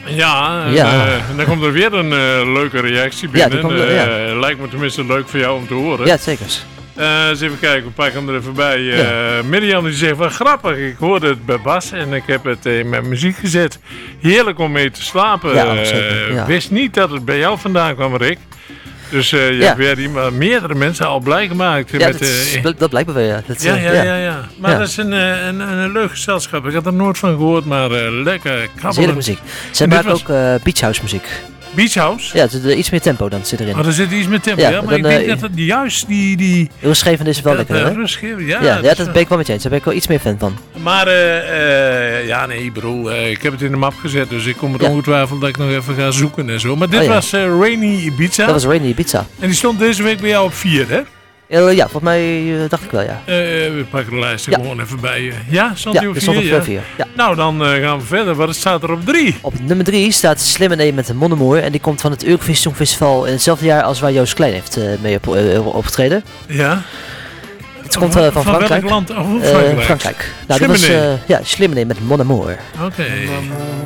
Ja, en dan komt er weer een leuke reactie binnen. Lijkt me tenminste leuk voor jou om te horen. Ja, zeker. Eens even kijken, we pakken hem er even bij. Mirjam die zegt, wat grappig, ik hoorde het bij Bas en ik heb het in mijn muziek gezet. Heerlijk om mee te slapen. Wist niet dat het bij jou vandaan kwam, Rick. Dus je hebt weer meerdere mensen al blij gemaakt. Ja, dat blijkt me wel, ja. Maar dat is een leuk gezelschap. Ik had er nooit van gehoord, maar lekker krabbelen. Muziek. Ze maken ook Beach House muziek. Beach House? Ja, er zit iets meer tempo dan zit erin. Er zit iets meer tempo, maar ik denk dat het juist die... Rustgevend is wel lekker, hè? Dat ben ik wel met je eens. Daar ben ik wel iets meer fan van. Maar, ik bedoel, ik heb het in de map gezet, dus ik kom er ongetwijfeld dat ik nog even ga zoeken en zo. Maar dit was Rainy Ibiza. Dat was Rainy Ibiza. En die stond deze week bij jou op 4, hè? Volgens mij dacht ik wel, ja. We pakken de lijst gewoon even bij je. Ja, stond die op 4? Ja, op 4. Ja. Nou, dan gaan we verder. Wat staat er op 3? Op nummer 3 staat Slimane met Monnemoer. En die komt van het Eurovisie Songfestival in hetzelfde jaar als waar Joost Klein heeft mee opgetreden. Ja. Het komt van Frankrijk. Welk land? Frankrijk. Frankrijk. Nou, dat was Slimane met Monnemoer. Oké.